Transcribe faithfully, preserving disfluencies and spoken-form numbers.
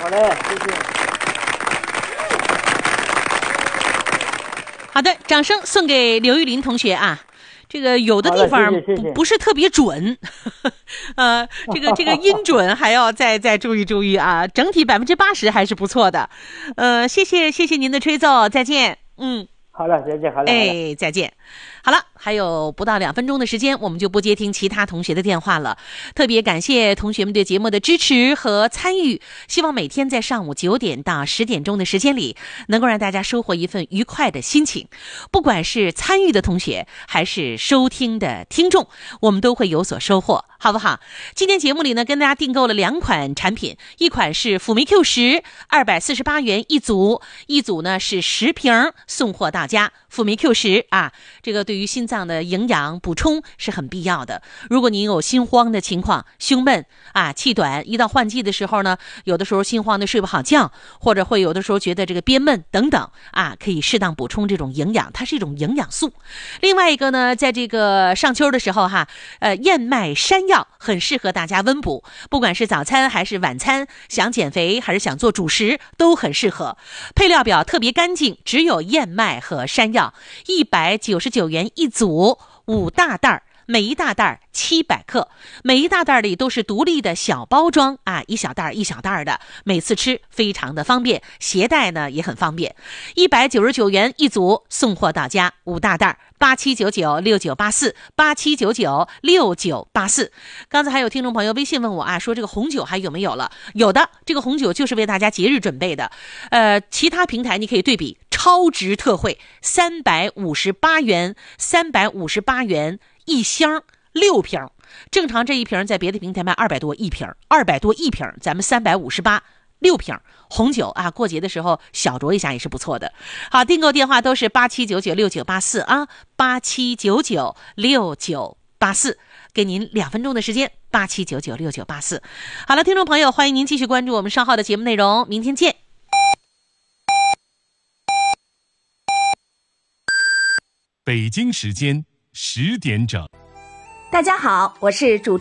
好嘞，谢谢。 好的，掌声送给刘玉林同学啊。这个有的地方谢谢谢谢不不是特别准，呃，这个这个音准还要再再注意注意啊。整体百分之八十还是不错的，呃，谢谢谢谢您的吹奏，再见，嗯， 好了，再见，好了， 哎，再见。好了，还有不到两分钟的时间，我们就不接听其他同学的电话了。特别感谢同学们对节目的支持和参与，希望每天在上午九点到十点钟的时间里，能够让大家收获一份愉快的心情。不管是参与的同学，还是收听的听众，我们都会有所收获，好不好？今天节目里呢，跟大家订购了两款产品，一款是辅酶 Q 十，二百四十八元一组，一组呢是十瓶送货到家。辅酶 Q 十啊，这个对于心脏的营养补充是很必要的。如果您有心慌的情况，胸闷啊、气短，一到换季的时候呢，有的时候心慌的睡不好觉，或者会有的时候觉得这个憋闷等等啊，可以适当补充这种营养，它是一种营养素。另外一个呢，在这个上秋的时候哈，呃，燕麦山药很适合大家温补，不管是早餐还是晚餐，想减肥还是想做主食都很适合。配料表特别干净，只有燕麦和山药，一百九十九元一组，五大袋，每一大袋七百克，每一大袋里都是独立的小包装啊，一小袋一小袋的，每次吃非常的方便，携带呢也很方便。一百九十九元一组，送货到家，五大袋，八七九九六九八四，八七九九六九八四。刚才还有听众朋友微信问我啊，说这个红酒还有没有了？有的，这个红酒就是为大家节日准备的。呃，其他平台你可以对比，超值特惠，三百五十八元，三百五十八元一箱。六瓶，正常这一瓶在别的平台卖二百多一瓶，二百多一瓶，咱们三百五十八六瓶红酒啊，过节的时候小酌一下也是不错的。好，订购电话都是八七九九六九八四啊，八七九九六九八四，给您两分钟的时间，八七九九六九八四。好了，听众朋友，欢迎您继续关注我们稍后的节目内容，明天见。 北京时间十点整。 大家好，我是主持